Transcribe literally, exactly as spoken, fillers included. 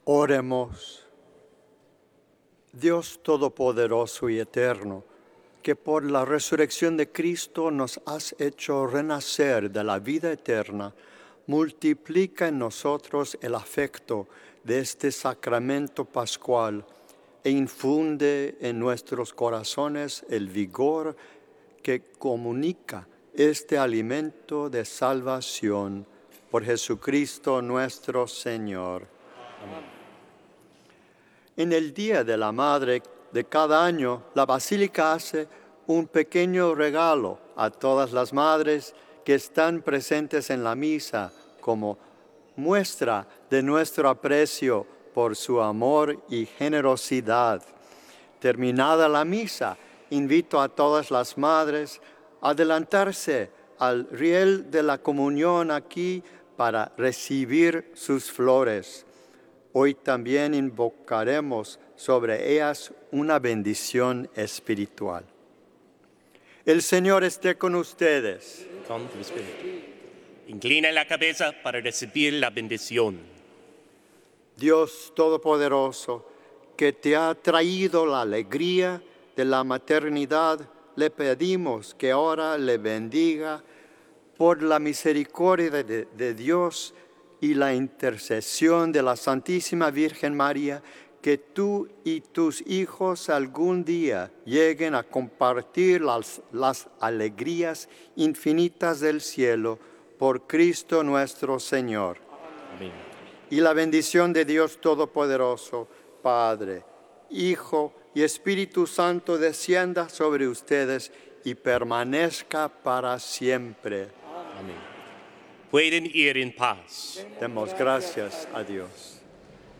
Oremos. Dios Todopoderoso y Eterno, que por la resurrección de Cristo nos has hecho renacer de la vida eterna, multiplica en nosotros el afecto de este sacramento pascual e infunde en nuestros corazones el vigor que comunica este alimento de salvación. Por Jesucristo nuestro Señor. Amén. En el Día de la Madre de cada año, la Basílica hace un pequeño regalo a todas las madres que están presentes en la misa como muestra de nuestro aprecio por su amor y generosidad. Terminada la misa, invito a todas las madres a adelantarse al riel de la comunión aquí para recibir sus flores. Hoy también invocaremos sobre ellas una bendición espiritual. El Señor esté con ustedes. Con tu espíritu. Inclina la cabeza para recibir la bendición. Dios Todopoderoso, que te ha traído la alegría de la maternidad, le pedimos que ahora le bendiga por la misericordia de, de Dios y la intercesión de la Santísima Virgen María, que tú y tus hijos algún día lleguen a compartir las, las alegrías infinitas del cielo por Cristo nuestro Señor. Amén. Y la bendición de Dios Todopoderoso, Padre, Hijo y Espíritu Santo descienda sobre ustedes y permanezca para siempre. Amén. Pueden ir en paz. Demos gracias a Dios.